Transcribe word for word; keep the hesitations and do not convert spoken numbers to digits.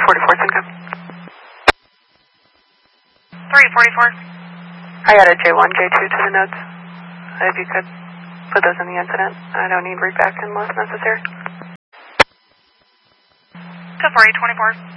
forty-four, Simcoe. three forty-four. I added J one, J two to the notes. If you could put those in the incident. I don't need read back unless necessary. two four eight twenty-four.